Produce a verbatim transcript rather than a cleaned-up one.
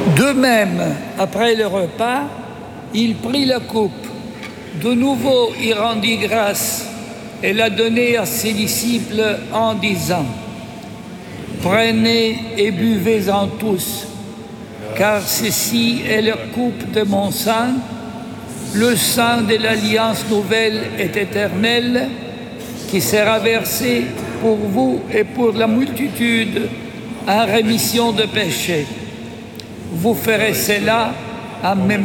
De même, après le repas, il prit la coupe. De nouveau, il rendit grâce et la donna à ses disciples en disant : « Prenez et buvez-en tous, car ceci est la coupe de mon sang, le sang de l'alliance nouvelle et éternelle, qui sera versé pour vous et pour la multitude en rémission de péchés. Vous ferez cela en mémoire